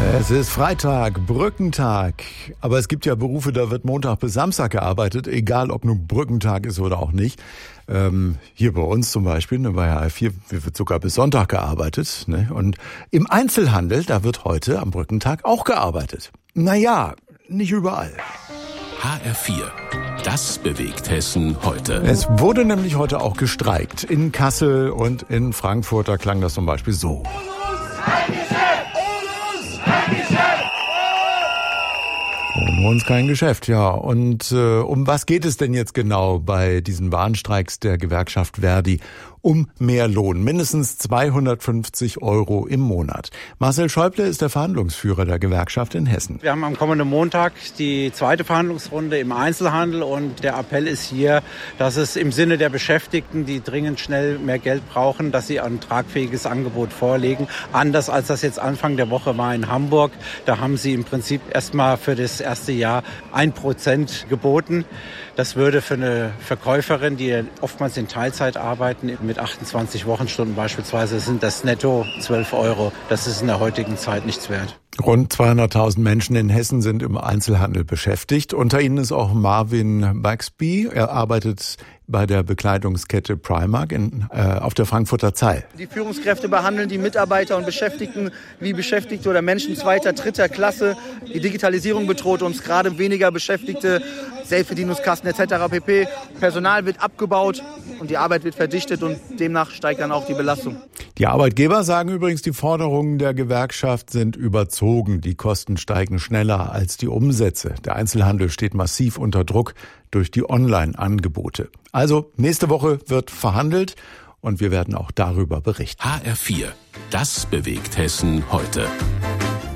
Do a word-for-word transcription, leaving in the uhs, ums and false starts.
Es ist Freitag, Brückentag. Aber es gibt ja Berufe, da wird Montag bis Samstag gearbeitet, egal ob nun Brückentag ist oder auch nicht. Ähm, hier bei uns zum Beispiel, ne, bei H R vier, wird sogar bis Sonntag gearbeitet. Ne? Und im Einzelhandel, da wird heute am Brückentag auch gearbeitet. Naja, nicht überall. H R vier. Das bewegt Hessen heute. Es wurde nämlich heute auch gestreikt. In Kassel und in Frankfurt, da klang das zum Beispiel so. Ohne uns kein Geschäft, ja. Und äh, um was geht es denn jetzt genau bei diesen Warnstreiks der Gewerkschaft Verdi? Um mehr Lohn, mindestens zweihundertfünfzig Euro im Monat. Marcel Schäuble ist der Verhandlungsführer der Gewerkschaft in Hessen. Wir haben am kommenden Montag die zweite Verhandlungsrunde im Einzelhandel und der Appell ist hier, dass es im Sinne der Beschäftigten, die dringend schnell mehr Geld brauchen, dass sie ein tragfähiges Angebot vorlegen. Anders als das jetzt Anfang der Woche war in Hamburg. Da haben sie im Prinzip erstmal für das erste Jahr ein Prozent geboten. Das würde für eine Verkäuferin, die oftmals in Teilzeit arbeiten, mit achtundzwanzig Wochenstunden beispielsweise, sind das netto zwölf Euro. Das ist in der heutigen Zeit nichts wert. Rund zweihunderttausend Menschen in Hessen sind im Einzelhandel beschäftigt. Unter ihnen ist auch Marvin Baxby. Er arbeitet bei der Bekleidungskette Primark in, äh, auf der Frankfurter Zeil. Die Führungskräfte behandeln die Mitarbeiter und Beschäftigten wie Beschäftigte oder Menschen zweiter, dritter Klasse. Die Digitalisierung bedroht uns, gerade weniger Beschäftigte, Selbstbedienungskasten et cetera pp. Personal wird abgebaut und die Arbeit wird verdichtet und demnach steigt dann auch die Belastung. Die Arbeitgeber sagen übrigens, die Forderungen der Gewerkschaft sind überzogen. Die Kosten steigen schneller als die Umsätze. Der Einzelhandel steht massiv unter Druck durch die Online-Angebote. Also nächste Woche wird verhandelt und wir werden auch darüber berichten. H R vier. Das bewegt Hessen heute.